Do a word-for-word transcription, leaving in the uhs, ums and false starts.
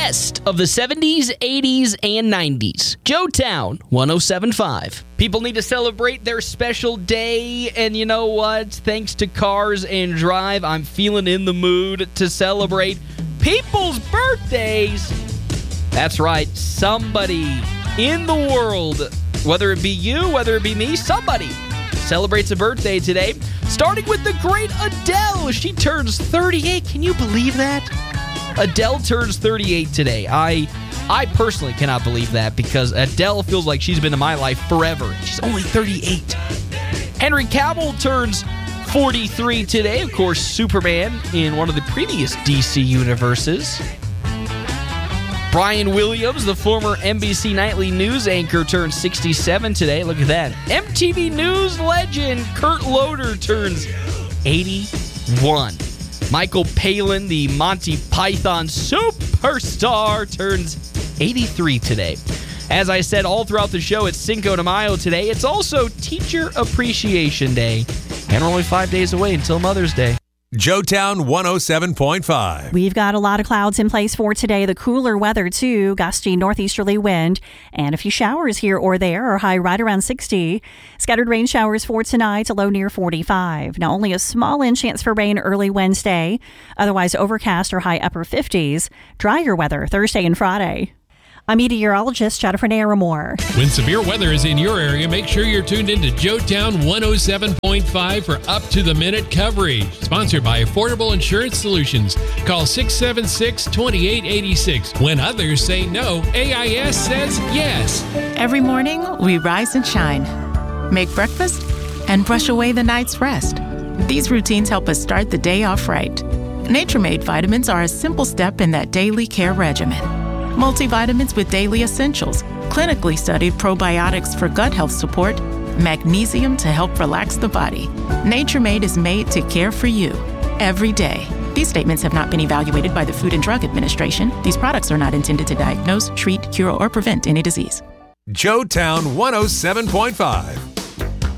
best of the seventies, eighties, and nineties. Joetown one oh seven point five. People need to celebrate their special day, and you know what? Thanks to Cars and Drive, I'm feeling in the mood to celebrate people's birthdays. That's right, somebody in the world, whether it be you, whether it be me, somebody celebrates a birthday today, starting with the great Adele. She turns thirty-eight. Can you believe that? Adele turns thirty-eight today. I I personally cannot believe that because Adele feels like she's been in my life forever. She's only thirty-eight. Henry Cavill turns forty-three today. Of course, Superman in one of the previous D C universes. Brian Williams, the former N B C Nightly News anchor, turns sixty-seven today. Look at that. M T V News legend Kurt Loder turns eighty-one. Michael Palin, the Monty Python superstar, turns eighty-three today. As I said all throughout the show, it's Cinco de Mayo today. It's also Teacher Appreciation Day. And we're only five days away until Mother's Day. Joetown one oh seven point five. We've got a lot of clouds in place for today. The cooler weather, too. Gusty northeasterly wind and a few showers here or there. Our high right around sixty. Scattered rain showers for tonight, a low near forty-five. Now, only a small in chance for rain early Wednesday. Otherwise, overcast or high upper fifties. Drier weather Thursday and Friday. I'm meteorologist Jennifer Naramore. When severe weather is in your area, make sure you're tuned into Joetown one oh seven point five for up-to-the-minute coverage. Sponsored by Affordable Insurance Solutions. Call six seven six, two eight eight six. When others say no, A I S says yes. Every morning, we rise and shine, make breakfast, and brush away the night's rest. These routines help us start the day off right. Nature-Made vitamins are a simple step in that daily care regimen. Multivitamins with daily essentials, clinically studied probiotics for gut health support, magnesium to help relax the body. Nature-Made is made to care for you every day. These statements have not been evaluated by the Food and Drug Administration. These products are not intended to diagnose, treat, cure, or prevent any disease. Joetown one oh seven point five.